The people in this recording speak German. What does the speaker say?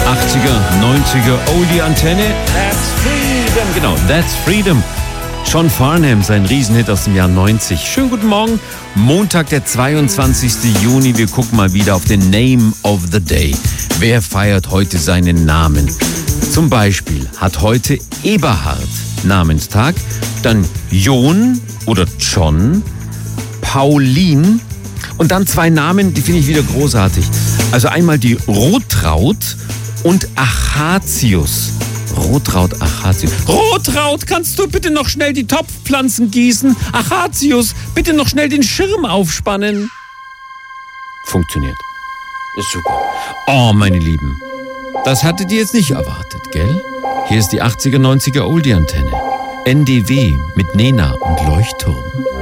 80er, 90er, Oldie-Antenne. That's Freedom. Genau, That's Freedom. John Farnham, sein Riesenhit aus dem Jahr 90. Schönen guten Morgen. Montag, der 22. Juni. Wir gucken mal wieder auf den Name of the Day. Wer feiert heute seinen Namen? Zum Beispiel hat heute Eberhard Namenstag, dann Jon oder John, Pauline und dann zwei Namen, die finde ich wieder großartig. Also einmal die Rotraud und Achatius. Rotraud, Achatius. Rotraud, kannst du bitte noch schnell die Topfpflanzen gießen? Achatius, bitte noch schnell den Schirm aufspannen. Funktioniert. Ist super. Oh, meine Lieben, das hattet ihr jetzt nicht erwartet, gell? Hier ist die 80er, 90er Oldie-Antenne. NDW mit Nena und Leuchtturm.